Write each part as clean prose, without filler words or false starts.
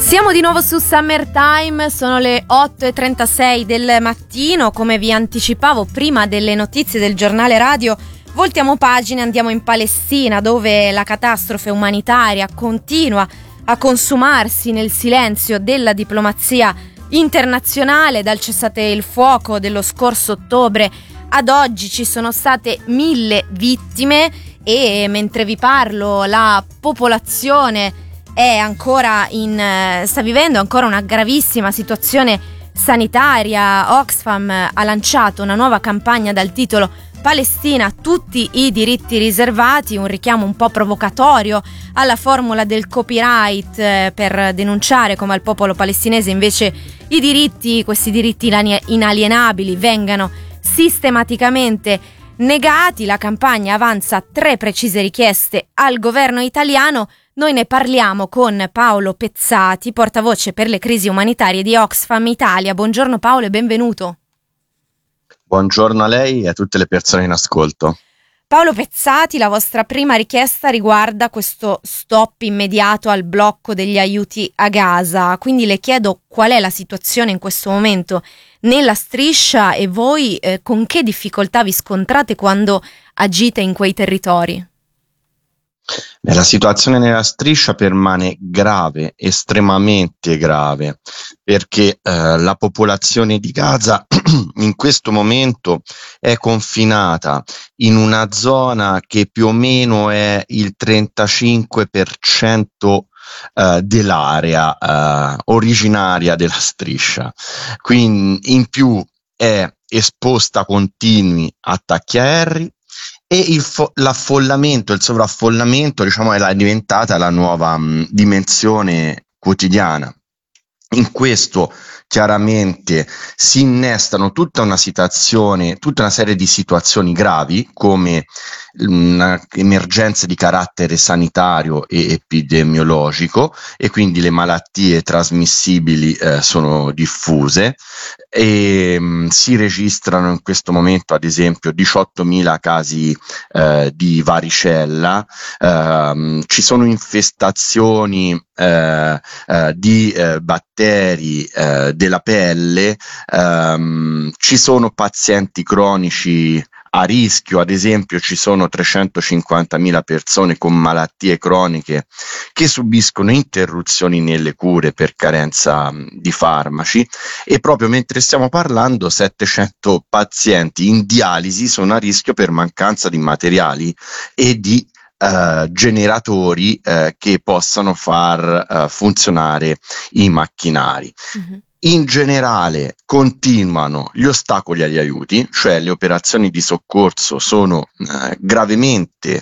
Siamo di nuovo su Summertime, sono le 8:36 del mattino. Come vi anticipavo prima delle notizie del giornale radio, voltiamo pagina e andiamo in Palestina, dove la catastrofe umanitaria continua a consumarsi nel silenzio della diplomazia internazionale. Dal cessate il fuoco dello scorso ottobre ad oggi ci sono state 1.000 vittime e mentre vi parlo la popolazione sta vivendo ancora una gravissima situazione sanitaria. Oxfam ha lanciato una nuova campagna dal titolo Palestina, tutti i diritti riservati, un richiamo un po' provocatorio alla formula del copyright per denunciare come al popolo palestinese invece questi diritti inalienabili vengano sistematicamente negati. La campagna avanza 3 precise richieste al governo italiano. Noi ne parliamo con Paolo Pezzati, portavoce per le crisi umanitarie di Oxfam Italia. Buongiorno Paolo e benvenuto. Buongiorno a lei e a tutte le persone in ascolto. Paolo Pezzati, la vostra prima richiesta riguarda questo stop immediato al blocco degli aiuti a Gaza. Quindi le chiedo qual è la situazione in questo momento nella striscia e voi con che difficoltà vi scontrate quando agite in quei territori? La situazione nella striscia permane grave, estremamente grave, perché la popolazione di Gaza in questo momento è confinata in una zona che più o meno è il 35% dell'area originaria della striscia. Quindi in più è esposta a continui attacchi aerei. E l'affollamento, il sovraffollamento, è diventata la nuova dimensione quotidiana. In questo chiaramente si innestano tutta una serie di situazioni gravi, come emergenze di carattere sanitario e epidemiologico, e quindi le malattie trasmissibili sono diffuse e si registrano in questo momento ad esempio 18.000 casi di varicella, ci sono infestazioni di batteri della pelle, ci sono pazienti cronici a rischio, ad esempio ci sono 350.000 persone con malattie croniche che subiscono interruzioni nelle cure per carenza di farmaci, e proprio mentre stiamo parlando 700 pazienti in dialisi sono a rischio per mancanza di materiali e di generatori che possano far funzionare i macchinari. Uh-huh. In generale continuano gli ostacoli agli aiuti, cioè le operazioni di soccorso sono gravemente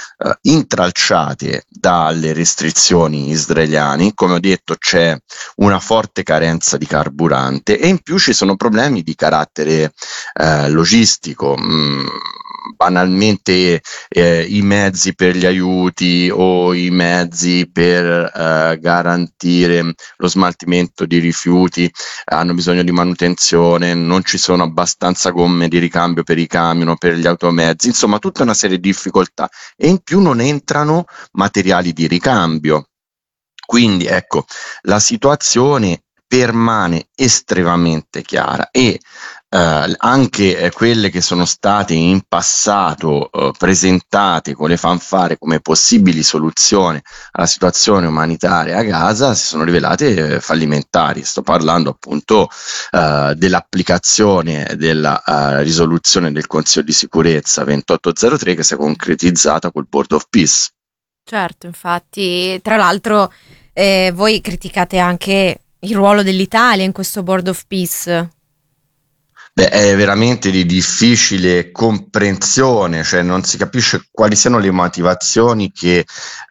intralciate dalle restrizioni israeliane. Come ho detto, c'è una forte carenza di carburante e in più ci sono problemi di carattere logistico. Banalmente i mezzi per gli aiuti o i mezzi per garantire lo smaltimento di rifiuti hanno bisogno di manutenzione, non ci sono abbastanza gomme di ricambio per i camion o per gli automezzi, insomma tutta una serie di difficoltà, e in più non entrano materiali di ricambio. Quindi ecco, la situazione permane estremamente chiara e anche quelle che sono state in passato presentate con le fanfare come possibili soluzioni alla situazione umanitaria a Gaza si sono rivelate fallimentari. Sto parlando appunto dell'applicazione della risoluzione del Consiglio di sicurezza 2803 che si è concretizzata col Board of Peace. Certo, infatti, tra l'altro voi criticate anche il ruolo dell'Italia in questo Board of Peace. È veramente di difficile comprensione, cioè non si capisce quali siano le motivazioni che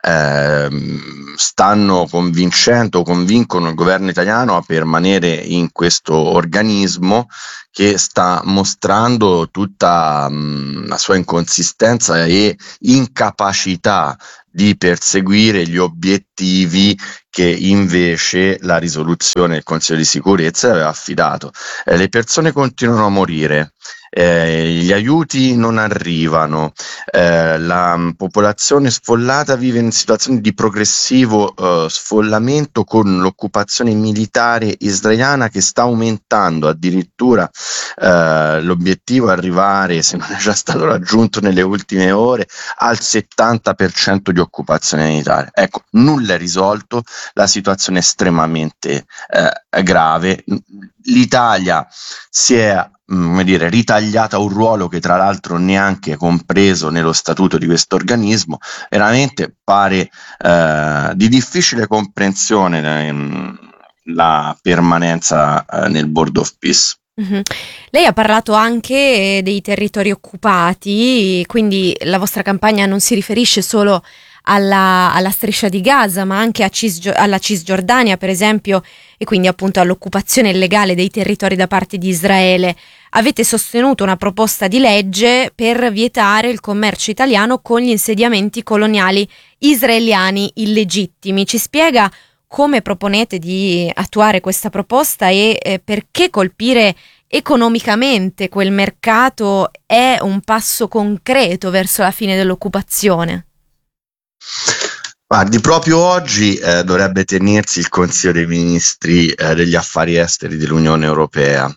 stanno convincendo o convincono il governo italiano a permanere in questo organismo che sta mostrando tutta la sua inconsistenza e incapacità di perseguire gli obiettivi che invece la risoluzione del Consiglio di sicurezza aveva affidato. Le persone continuano a morire, gli aiuti non arrivano, la popolazione sfollata vive in situazioni di progressivo sfollamento, con l'occupazione militare israeliana che sta aumentando, addirittura l'obiettivo è arrivare, se non è già stato raggiunto nelle ultime ore, al 70% di occupazione militare. Ecco, nulla è risolto, la situazione è estremamente grave. L'Italia si è ritagliata un ruolo che tra l'altro neanche è compreso nello statuto di questo organismo. Veramente pare di difficile comprensione la permanenza nel Board of Peace. Mm-hmm. Lei ha parlato anche dei territori occupati, quindi la vostra campagna non si riferisce solo alla striscia di Gaza, ma anche alla Cisgiordania, per esempio, e quindi appunto all'occupazione illegale dei territori da parte di Israele. Avete sostenuto una proposta di legge per vietare il commercio italiano con gli insediamenti coloniali israeliani illegittimi. Ci spiega come proponete di attuare questa proposta e perché colpire economicamente quel mercato è un passo concreto verso la fine dell'occupazione? Guardi, proprio oggi dovrebbe tenersi il Consiglio dei Ministri degli Affari Esteri dell'Unione Europea,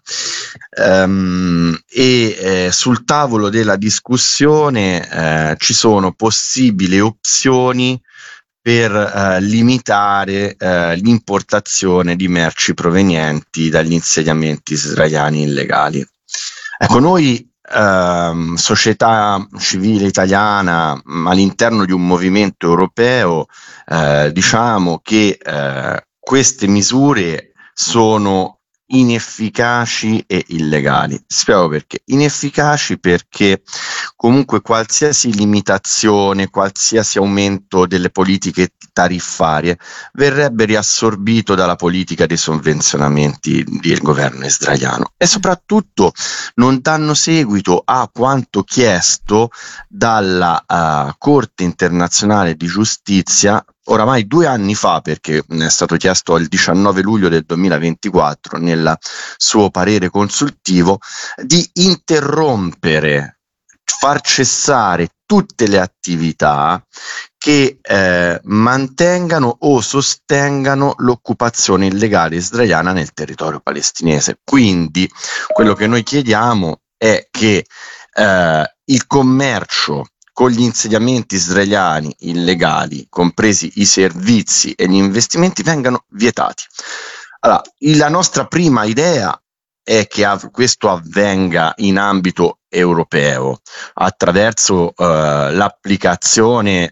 sul tavolo della discussione ci sono possibili opzioni per limitare l'importazione di merci provenienti dagli insediamenti israeliani illegali. Ecco, noi società civile italiana, all'interno di un movimento europeo, diciamo che queste misure sono inefficaci e illegali. Spiego perché. Inefficaci perché comunque qualsiasi limitazione, qualsiasi aumento delle politiche tariffarie verrebbe riassorbito dalla politica dei sovvenzionamenti del governo israeliano, e soprattutto non danno seguito a quanto chiesto dalla Corte internazionale di giustizia oramai 2 anni fa, perché è stato chiesto il 19 luglio del 2024 nel suo parere consultivo, di interrompere, far cessare tutte le attività che mantengano o sostengano l'occupazione illegale israeliana nel territorio palestinese. Quindi quello che noi chiediamo è che il commercio con gli insediamenti israeliani illegali, compresi i servizi e gli investimenti, vengano vietati. Allora, la nostra prima idea è che questo avvenga in ambito europeo attraverso l'applicazione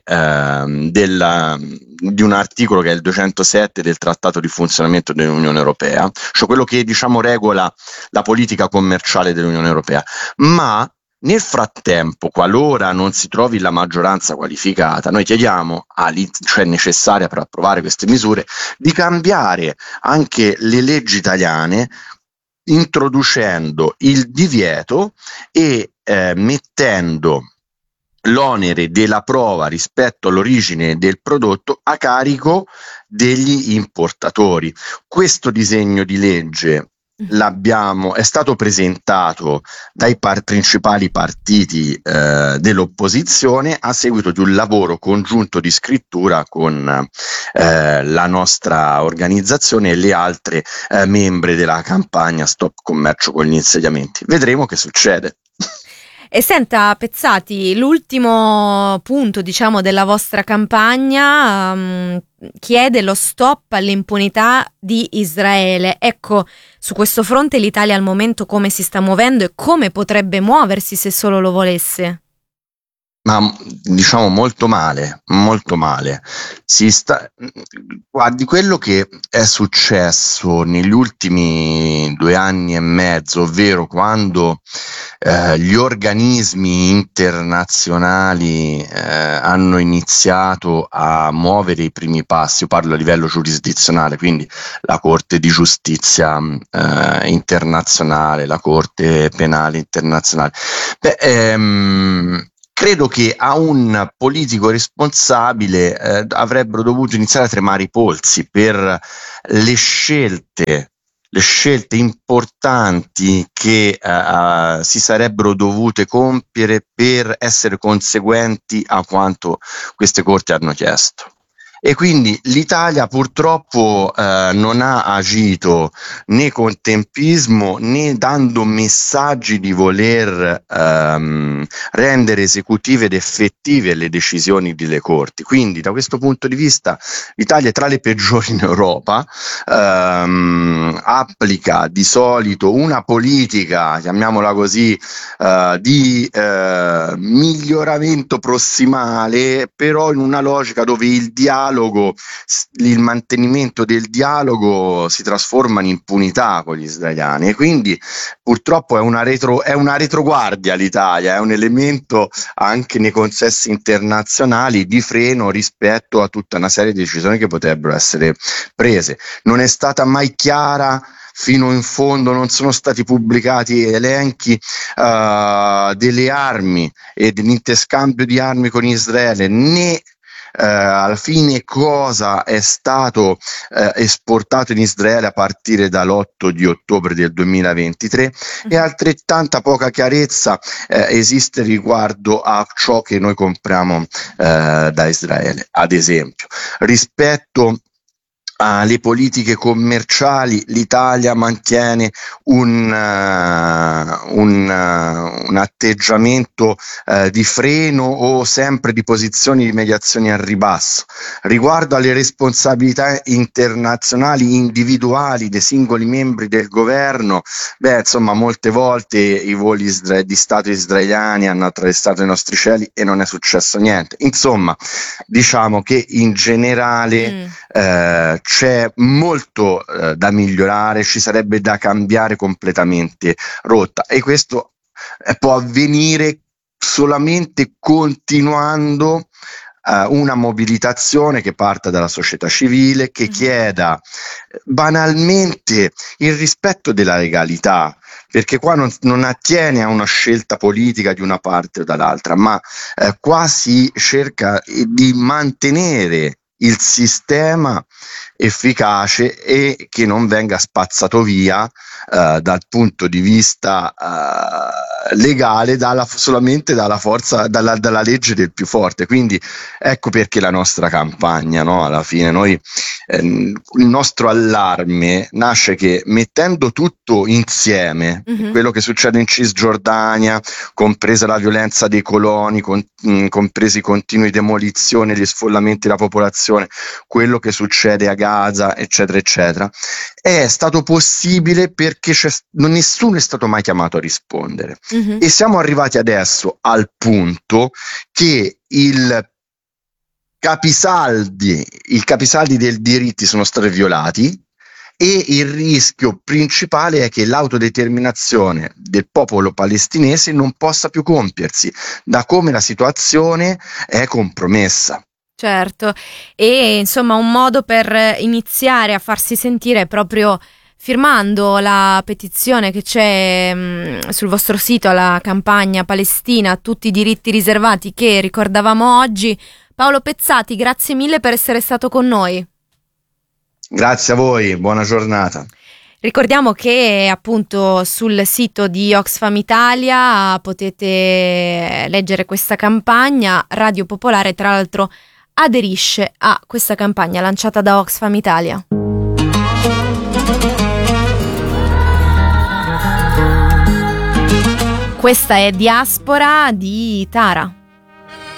di un articolo che è il 207 del Trattato di funzionamento dell'Unione Europea, cioè quello che regola la politica commerciale dell'Unione Europea, ma nel frattempo, qualora non si trovi la maggioranza qualificata, noi chiediamo, cioè necessaria per approvare queste misure, di cambiare anche le leggi italiane, introducendo il divieto e mettendo l'onere della prova rispetto all'origine del prodotto a carico degli importatori. Questo disegno di legge è stato presentato dai principali partiti dell'opposizione a seguito di un lavoro congiunto di scrittura con la nostra organizzazione e le altre membre della campagna Stop Commercio con gli insediamenti. Vedremo che succede. E senta, Pezzati, l'ultimo punto, diciamo, della vostra campagna chiede lo stop all'impunità di Israele. Ecco, su questo fronte l'Italia al momento come si sta muovendo e come potrebbe muoversi se solo lo volesse? Ma diciamo molto male. Guardi, quello che è successo negli ultimi 2 anni e mezzo, ovvero quando gli organismi internazionali hanno iniziato a muovere i primi passi, io parlo a livello giurisdizionale, quindi la Corte di Giustizia internazionale, la Corte Penale internazionale. Credo che a un politico responsabile avrebbero dovuto iniziare a tremare i polsi per le scelte le scelte importanti che si sarebbero dovute compiere per essere conseguenti a quanto queste corti hanno chiesto. E quindi l'Italia purtroppo non ha agito né con tempismo né dando messaggi di voler rendere esecutive ed effettive le decisioni delle corti. Quindi da questo punto di vista l'Italia è tra le peggiori in Europa, applica di solito una politica, chiamiamola così, di miglioramento prossimale, però in una logica dove il mantenimento del dialogo si trasforma in impunità con gli israeliani, e quindi purtroppo è una retroguardia l'Italia, è un elemento anche nei consessi internazionali di freno rispetto a tutta una serie di decisioni che potrebbero essere prese. Non è stata mai chiara fino in fondo, non sono stati pubblicati elenchi delle armi e dell'interscambio di armi con Israele, né alla fine cosa è stato esportato in Israele a partire dall'8 di ottobre del 2023, e altrettanta poca chiarezza esiste riguardo a ciò che noi compriamo da Israele, ad esempio. Rispetto alle politiche commerciali, l'Italia mantiene un atteggiamento di freno o sempre di posizioni di mediazione al ribasso. Riguardo alle responsabilità internazionali individuali dei singoli membri del governo, molte volte i voli di Stato israeliani hanno attraversato i nostri cieli e non è successo niente. Insomma, diciamo che in generale c'è molto da migliorare, ci sarebbe da cambiare completamente rotta, e questo può avvenire solamente continuando una mobilitazione che parta dalla società civile, che chieda banalmente il rispetto della legalità, perché qua non attiene a una scelta politica di una parte o dall'altra, ma qua si cerca di mantenere il sistema efficace e che non venga spazzato via dal punto di vista legale solamente dalla forza, dalla legge del più forte. Quindi ecco perché la nostra campagna, no? Alla fine noi il nostro allarme nasce che, mettendo tutto insieme, quello che succede in Cisgiordania, compresa la violenza dei coloni, compresi i continui demolizioni e gli sfollamenti della popolazione, quello che succede a Gaza, eccetera eccetera, è stato possibile perché nessuno è stato mai chiamato a rispondere. E siamo arrivati adesso al punto che i capisaldi dei diritti sono stati violati, e il rischio principale è che l'autodeterminazione del popolo palestinese non possa più compiersi, da come la situazione è compromessa. Certo, e insomma un modo per iniziare a farsi sentire è proprio firmando la petizione che c'è sul vostro sito, alla campagna Palestina, tutti i diritti riservati, che ricordavamo oggi. Paolo Pezzati, grazie mille per essere stato con noi. Grazie a voi, buona giornata. Ricordiamo che appunto sul sito di Oxfam Italia potete leggere questa campagna. Radio Popolare, tra l'altro, aderisce a questa campagna lanciata da Oxfam Italia. Questa è Diaspora di Tara.